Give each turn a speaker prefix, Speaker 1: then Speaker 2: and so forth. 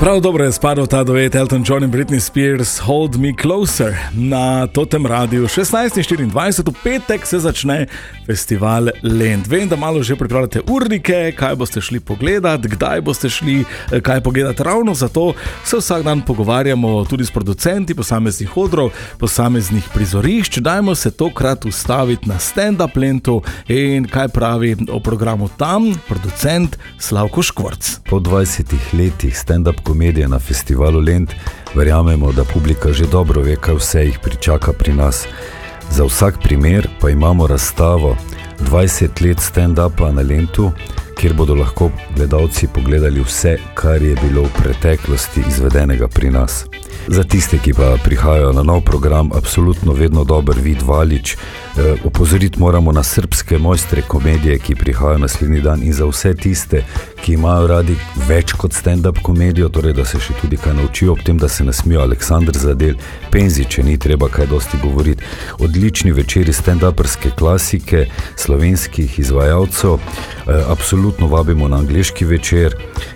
Speaker 1: Prav dobro je spadal ta duet Elton John in Britney Spears, Hold Me Closer, na Totem Radiu. 16.24 v petek se začne festival Lent. Vem, da malo že pripravljate urnike, kaj boste šli pogledati, kdaj boste šli kaj pogledati. Ravno zato se vsak dan pogovarjamo tudi s producenti posameznih odrov, posameznih prizorišč. Dajmo se tokrat ustaviti na stand-up Lentu in kaj pravi o programu tam producent Slavko Škvorc.
Speaker 2: Po 20 letih stand-up komedije na festivalu Lent verjamemo, da publika že dobro ve, kaj vse jih pričaka pri nas. Za vsak primer pa imamo razstavo 20 let stand-upa na Lentu, kjer bodo lahko gledalci pogledali vse, kar je bilo v preteklosti izvedenega pri nas. Za tiste, ki pa prihajajo na nov program, absolutno vedno dober Vid Valič. Opozoriti moramo na srbske mojstre komedije, ki prihajajo naslednji dan, in za vse tiste, ki imajo radi več kot stand-up komedijo, torej da se še tudi kaj naučijo ob tem, da se nasmijo. Aleksandr Zadel, Penzi, če ni treba kaj dosti govoriti. Odlični večeri stand-uperske klasike, slovenskih izvajalcev. Absolutno vabimo na angleški večer